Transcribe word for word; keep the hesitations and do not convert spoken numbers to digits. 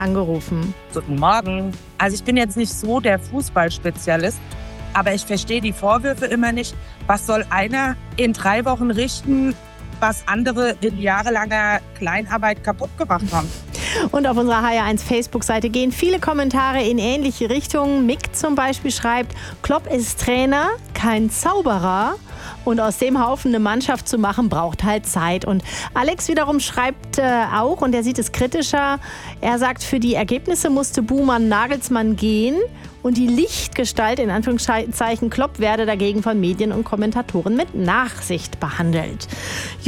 angerufen. Guten Morgen. Also ich bin jetzt nicht so der Fußballspezialist, aber ich verstehe die Vorwürfe immer nicht. Was soll einer in drei Wochen richten, was andere in jahrelanger Kleinarbeit kaputt gemacht haben? Und auf unserer H R eins Facebook-Seite gehen viele Kommentare in ähnliche Richtungen. Mick zum Beispiel schreibt, Klopp ist Trainer, kein Zauberer. Und aus dem Haufen eine Mannschaft zu machen, braucht halt Zeit. Und Alex wiederum schreibt äh, auch, und er sieht es kritischer, er sagt, für die Ergebnisse musste Buhmann Nagelsmann gehen und die Lichtgestalt, in Anführungszeichen Klopp, werde dagegen von Medien und Kommentatoren mit Nachsicht behandelt.